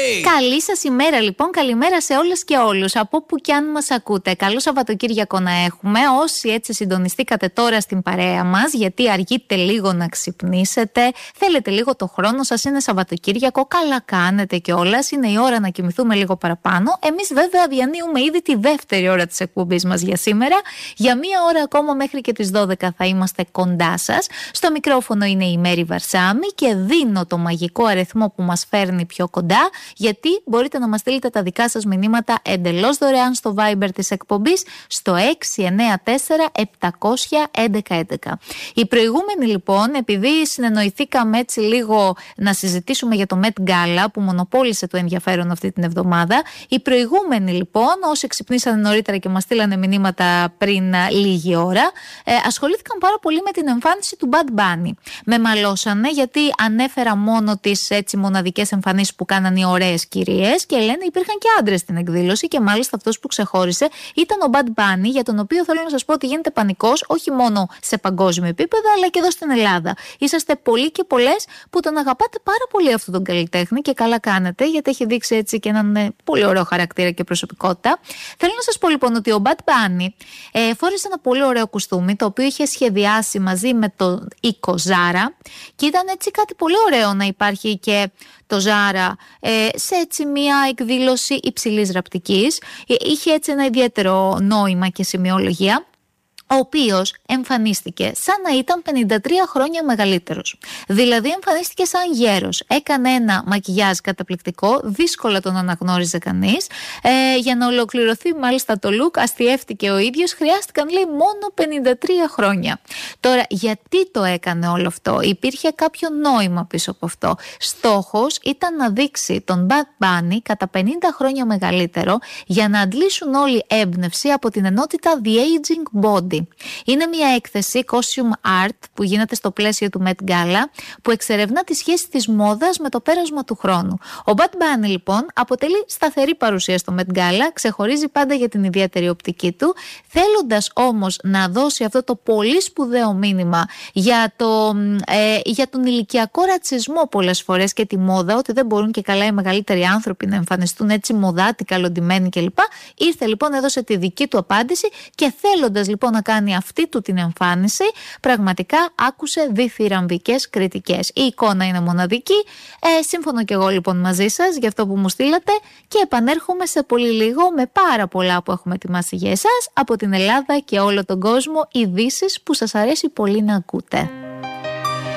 Καλή σας ημέρα λοιπόν, καλημέρα σε όλες και όλους, από όπου κι αν μας ακούτε. Καλό Σαββατοκύριακο να έχουμε. Όσοι έτσι συντονιστήκατε τώρα στην παρέα μας, γιατί αργείτε λίγο να ξυπνήσετε, θέλετε λίγο το χρόνο σας, είναι Σαββατοκύριακο, καλά κάνετε κιόλας, είναι η ώρα να κοιμηθούμε λίγο παραπάνω. Εμείς βέβαια διανύουμε ήδη τη δεύτερη ώρα της εκπομπής μας για σήμερα. Για μία ώρα ακόμα μέχρι και τις 12 θα είμαστε κοντά σας. Στο μικρόφωνο είναι η Μέρη Βαρσάμη και δίνω το μαγικό αριθμό που μας φέρνει πιο κοντά, γιατί μπορείτε να μας στείλετε τα δικά σας μηνύματα εντελώς δωρεάν στο Viber της εκπομπής στο 694-700-1111. Η προηγούμενη λοιπόν, επειδή συνεννοηθήκαμε έτσι λίγο να συζητήσουμε για το Met Gala που μονοπόλησε το ενδιαφέρον αυτή την εβδομάδα, η προηγούμενη λοιπόν, όσοι ξυπνήσανε νωρίτερα και μας στείλανε μηνύματα πριν λίγη ώρα, ασχολήθηκαν πάρα πολύ με την εμφάνιση του Bad Bunny. Με μαλώσανε γιατί ανέφερα μόνο τις έτσι μοναδικές εμφανίσεις που κάναν οι ωραίες κυρίες και λένε υπήρχαν και άντρες στην εκδήλωση και μάλιστα αυτός που ξεχώρισε ήταν ο Bad Bunny, για τον οποίο θέλω να σας πω ότι γίνεται πανικός όχι μόνο σε παγκόσμιο επίπεδο αλλά και εδώ στην Ελλάδα. Είσαστε πολλοί και πολλές που τον αγαπάτε πάρα πολύ αυτόν τον καλλιτέχνη και καλά κάνετε, γιατί έχει δείξει έτσι και έναν πολύ ωραίο χαρακτήρα και προσωπικότητα. Θέλω να σας πω λοιπόν ότι ο Bad Bunny φόρεσε ένα πολύ ωραίο κουστούμι, το οποίο είχε σχεδιάσει μαζί με το οίκο Zara και ήταν έτσι κάτι πολύ ωραίο να υπάρχει και το Zara σε έτσι μια εκδήλωση υψηλής ραπτικής. Είχε έτσι ένα ιδιαίτερο νόημα και σημειολογία, ο οποίος εμφανίστηκε σαν να ήταν 53 χρόνια μεγαλύτερος. Δηλαδή εμφανίστηκε σαν γέρος. Έκανε ένα μακιγιάζ καταπληκτικό, δύσκολα τον αναγνώριζε κανείς. Για να ολοκληρωθεί μάλιστα το look, αστιεύτηκε ο ίδιος, χρειάστηκαν λέει μόνο 53 χρόνια. Τώρα, γιατί το έκανε όλο αυτό? Υπήρχε κάποιο νόημα πίσω από αυτό. Στόχος ήταν να δείξει τον Bad Bunny κατά 50 χρόνια μεγαλύτερο, για να αντλήσουν όλοι έμπνευση από την ενότητα The Aging Body. Είναι μια έκθεση costume art που γίνεται στο πλαίσιο του Met Gala, που εξερευνά τη σχέση της μόδας με το πέρασμα του χρόνου. Ο Bad Bunny λοιπόν αποτελεί σταθερή παρουσία στο Met Gala, ξεχωρίζει πάντα για την ιδιαίτερη οπτική του, θέλοντας όμως να δώσει αυτό το πολύ σπουδαίο μήνυμα για τον ηλικιακό ρατσισμό πολλές φορές και τη μόδα, ότι δεν μπορούν και καλά οι μεγαλύτεροι άνθρωποι να εμφανιστούν έτσι μοδάτοι, καλοντημένοι κλπ. Ήρθε λοιπόν, έδωσε τη δική του απάντηση και θέλοντας λοιπόν να κάνει αυτή του την εμφάνιση, πραγματικά άκουσε διθυραμβικές κριτικές. Η εικόνα είναι μοναδική. Σύμφωνο και εγώ λοιπόν μαζί σας για αυτό που μου στείλατε και επανέρχομαι σε πολύ λίγο με πάρα πολλά που έχουμε ετοιμάσει για εσάς από την Ελλάδα και όλο τον κόσμο, ειδήσεις που σας αρέσει πολύ να ακούτε.